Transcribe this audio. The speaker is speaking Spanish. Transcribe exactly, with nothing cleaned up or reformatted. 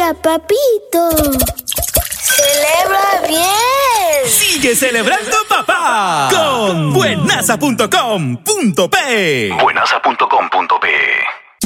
Mira, papito. ¡Celebra bien! ¡Sigue celebrando, papá! Con buenaza punto com punto pe. buenaza punto com punto pe